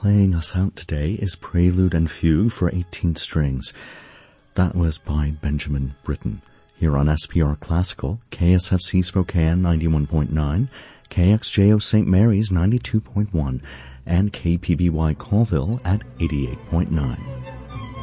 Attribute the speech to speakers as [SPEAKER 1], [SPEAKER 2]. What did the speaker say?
[SPEAKER 1] playing us out today is Prelude and Fugue for 18 strings. That was by Benjamin Britten. Here on SPR Classical, KSFC Spokane 91.9, KXJO St. Mary's 92.1, and KPBY Colville at 88.9.